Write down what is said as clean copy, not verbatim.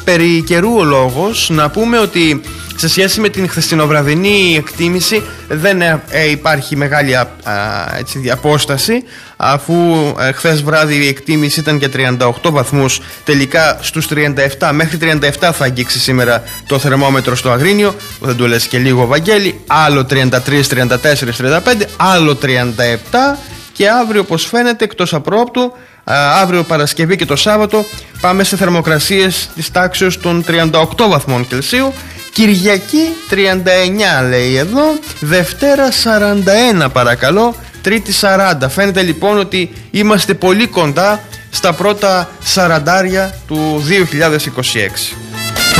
περί καιρού ο λόγος, να πούμε ότι σε σχέση με την χθεσινοβραδινή εκτίμηση δεν υπάρχει μεγάλη απόσταση, αφού χθες βράδυ η εκτίμηση ήταν για 38 βαθμούς, τελικά στους 37, μέχρι 37 θα αγγίξει σήμερα το θερμόμετρο στο Αγρίνιο, δεν το λες και λίγο Βαγγέλη, άλλο 33, 34, 35, άλλο 37 και αύριο, όπως φαίνεται, εκτός απρόπτου, αύριο Παρασκευή και το Σάββατο πάμε σε θερμοκρασίες της τάξεως των 38 βαθμών Κελσίου. Κυριακή 39 λέει εδώ, Δευτέρα 41 παρακαλώ, Τρίτη 40. Φαίνεται λοιπόν ότι είμαστε πολύ κοντά στα πρώτα 40 του 2026.